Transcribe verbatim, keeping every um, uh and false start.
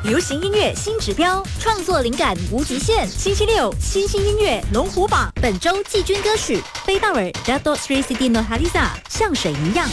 流行音乐新指标，创作灵感无极限。星期六，新兴音乐龙虎榜，本周季军歌曲贝道尔 Dato Sri Siti Nurhaliza 像水一样。